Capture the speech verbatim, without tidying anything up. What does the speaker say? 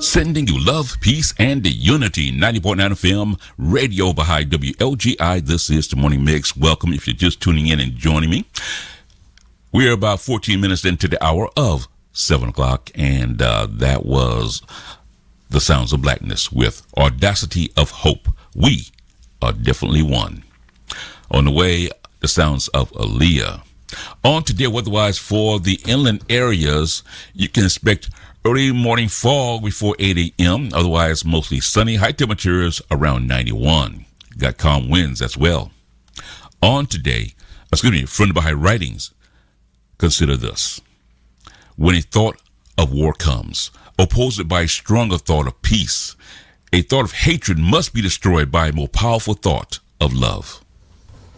Sending you love, peace, and unity. ninety point nine F M, Radio Baha'i W L G I. This is the Morning Mix. Welcome if you're just tuning in and joining me. We're about fourteen minutes into the hour of seven o'clock, and uh, that was The Sounds of Blackness with Audacity of Hope. We are definitely one. On the way, the sounds of Aaliyah. On today, weather-wise for the inland areas, you can expect early morning fog before eight a.m. Otherwise, mostly sunny. High temperatures around ninety-one. Got calm winds as well. On today, excuse me, from the Baha'i writings, consider this. When a thought of war comes, oppose it by a stronger thought of peace. A thought of hatred must be destroyed by a more powerful thought of love.